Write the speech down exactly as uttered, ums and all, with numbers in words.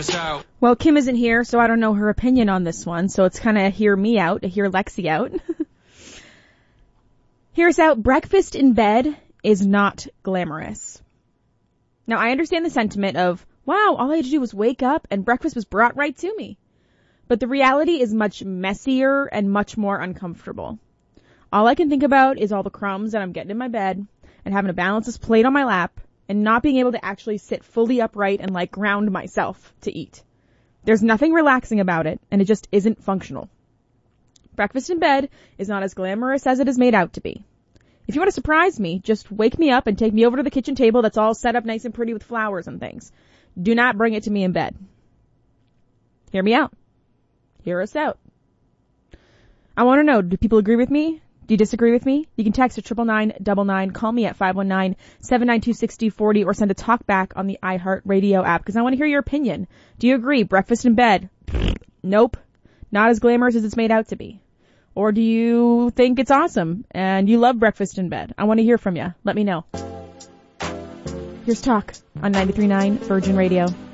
Well, Kim isn't here, so I don't know her opinion on this one, so it's kind of hear me out, hear Lexi out. Here's out, breakfast in bed is not glamorous. Now, I understand the sentiment of, wow, all I had to do was wake up and breakfast was brought right to me. But the reality is much messier and much more uncomfortable. All I can think about is all the crumbs that I'm getting in my bed and having to balance this plate on my lap and not being able to actually sit fully upright and like ground myself to eat. There's nothing relaxing about it, and it just isn't functional. Breakfast in bed is not as glamorous as it is made out to be. If you want to surprise me, just wake me up and take me over to the kitchen table that's all set up nice and pretty with flowers and things. Do not bring it to me in bed. Hear me out. Hear us out. I want to know, do people agree with me? Do you disagree with me? You can text at triple nine double nine, call me at five one nine, seven nine two, six zero four zero, or send a talk back on the iHeartRadio app, because I want to hear your opinion. Do you agree? Breakfast in bed? Nope. Not as glamorous as it's made out to be. Or do you think it's awesome and you love breakfast in bed? I want to hear from you. Let me know. Here's Talk on ninety-three point nine Virgin Radio.